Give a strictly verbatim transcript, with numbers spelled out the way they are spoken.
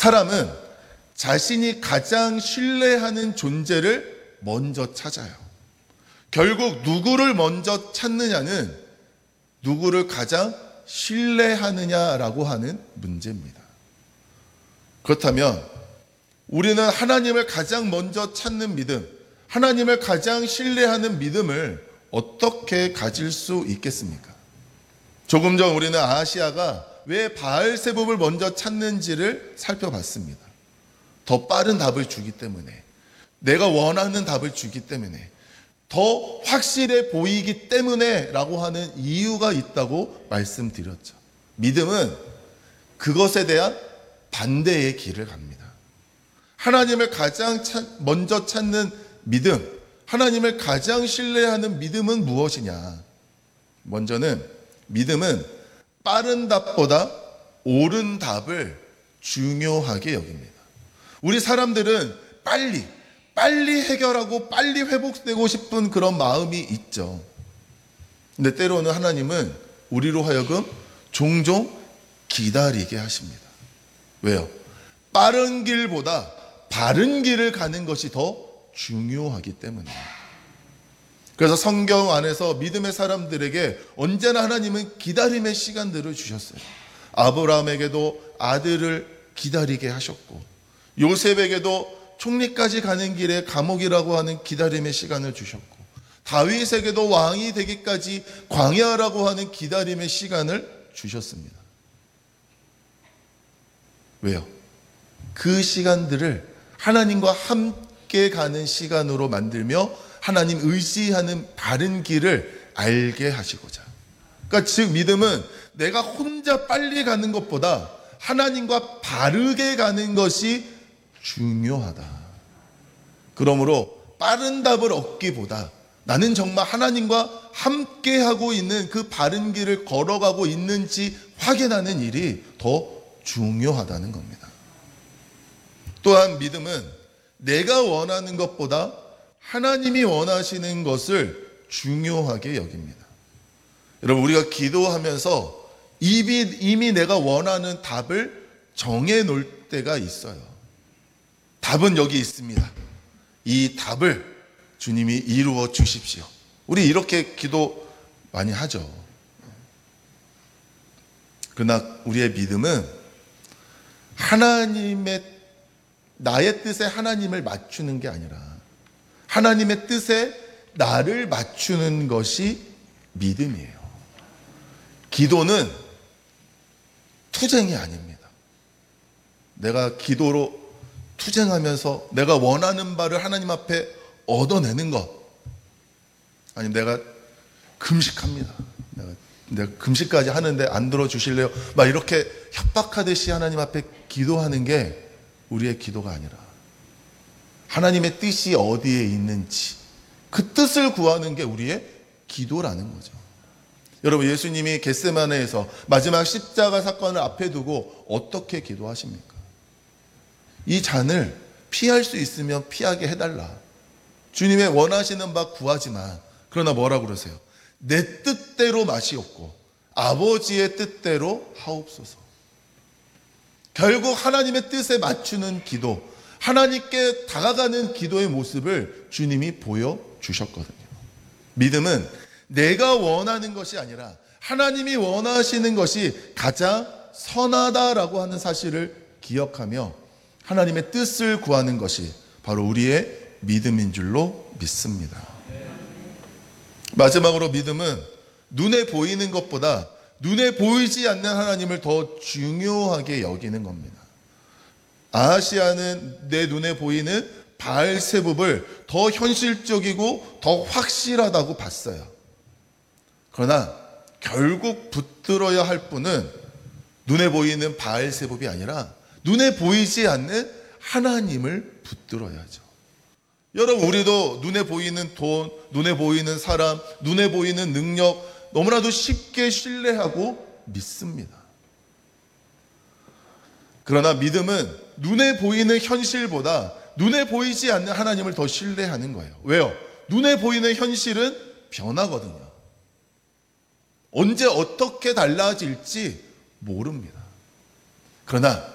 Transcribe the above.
사람은 자신이 가장 신뢰하는 존재를 먼저 찾아요. 결국 누구를 먼저 찾느냐는 누구를 가장 신뢰하느냐라고 하는 문제입니다. 그렇다면 우리는 하나님을 가장 먼저 찾는 믿음, 하나님을 가장 신뢰하는 믿음을 어떻게 가질 수 있겠습니까? 조금 전 우리는 아하시아가 왜 바알세붑을 먼저 찾는지를 살펴봤습니다. 더 빠른 답을 주기 때문에, 내가 원하는 답을 주기 때문에, 더 확실해 보이기 때문에 라고 하는 이유가 있다고 말씀드렸죠. 믿음은 그것에 대한 반대의 길을 갑니다. 하나님을 가장 먼저 찾는 믿음, 하나님을 가장 신뢰하는 믿음은 무엇이냐? 먼저는 믿음은 빠른 답보다 옳은 답을 중요하게 여깁니다. 우리 사람들은 빨리, 빨리 해결하고 빨리 회복되고 싶은 그런 마음이 있죠. 근데 때로는 하나님은 우리로 하여금 종종 기다리게 하십니다. 왜요? 빠른 길보다 바른 길을 가는 것이 더 중요하기 때문에. 그래서 성경 안에서 믿음의 사람들에게 언제나 하나님은 기다림의 시간들을 주셨어요. 아브라함에게도 아들을 기다리게 하셨고, 요셉에게도 총리까지 가는 길에 감옥이라고 하는 기다림의 시간을 주셨고, 다윗에게도 왕이 되기까지 광야라고 하는 기다림의 시간을 주셨습니다. 왜요? 그 시간들을 하나님과 함께 가는 시간으로 만들며 하나님 의지하는 바른 길을 알게 하시고자. 그러니까 즉 믿음은 내가 혼자 빨리 가는 것보다 하나님과 바르게 가는 것이 중요하다. 그러므로 빠른 답을 얻기보다 나는 정말 하나님과 함께 하고 있는 그 바른 길을 걸어가고 있는지 확인하는 일이 더 중요하다는 겁니다. 또한 믿음은 내가 원하는 것보다 하나님이 원하시는 것을 중요하게 여깁니다. 여러분, 우리가 기도하면서 이미, 이미 내가 원하는 답을 정해 놓을 때가 있어요. 답은 여기 있습니다. 이 답을 주님이 이루어 주십시오. 우리 이렇게 기도 많이 하죠. 그러나 우리의 믿음은 하나님의, 나의 뜻에 하나님을 맞추는 게 아니라 하나님의 뜻에 나를 맞추는 것이 믿음이에요. 기도는 투쟁이 아닙니다. 내가 기도로 투쟁하면서 내가 원하는 바를 하나님 앞에 얻어내는 것, 아니면 내가 금식합니다. 내가, 내가 금식까지 하는데 안 들어주실래요? 막 이렇게 협박하듯이 하나님 앞에 기도하는 게 우리의 기도가 아니라 하나님의 뜻이 어디에 있는지 그 뜻을 구하는 게 우리의 기도라는 거죠. 여러분, 예수님이 겟세마네에서 마지막 십자가 사건을 앞에 두고 어떻게 기도하십니까? 이 잔을 피할 수 있으면 피하게 해달라. 주님의 원하시는 바 구하지만, 그러나 뭐라고 그러세요? 내 뜻대로 마시옵고 아버지의 뜻대로 하옵소서. 결국 하나님의 뜻에 맞추는 기도, 하나님께 다가가는 기도의 모습을 주님이 보여주셨거든요. 믿음은 내가 원하는 것이 아니라 하나님이 원하시는 것이 가장 선하다라고 하는 사실을 기억하며 하나님의 뜻을 구하는 것이 바로 우리의 믿음인 줄로 믿습니다. 마지막으로 믿음은 눈에 보이는 것보다 눈에 보이지 않는 하나님을 더 중요하게 여기는 겁니다. 아하시아는 내 눈에 보이는 바알세붑을 더 현실적이고 더 확실하다고 봤어요. 그러나 결국 붙들어야 할 분은 눈에 보이는 바알세붑이 아니라 눈에 보이지 않는 하나님을 붙들어야죠. 여러분, 우리도 눈에 보이는 돈, 눈에 보이는 사람, 눈에 보이는 능력 너무나도 쉽게 신뢰하고 믿습니다. 그러나 믿음은 눈에 보이는 현실보다 눈에 보이지 않는 하나님을 더 신뢰하는 거예요. 왜요? 눈에 보이는 현실은 변하거든요. 언제 어떻게 달라질지 모릅니다. 그러나